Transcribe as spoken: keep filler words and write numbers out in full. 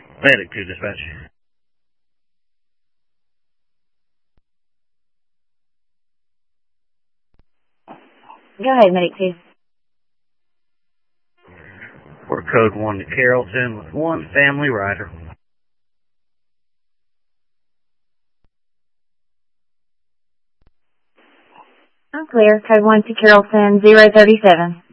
Medic to dispatch. Go ahead, Medic two. We're code one to Carrollton with one family rider. I'm clear. Code one to Carrollton, zero thirty-seven.